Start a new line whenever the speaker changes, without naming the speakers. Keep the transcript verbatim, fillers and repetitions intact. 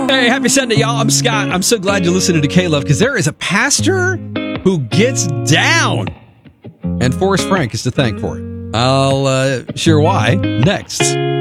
Hey, happy Sunday, y'all. I'm Scott. I'm so glad you're listening to K-Love because there is a pastor who gets down. And Forrest Frank is to thank for it. I'll uh, share why next.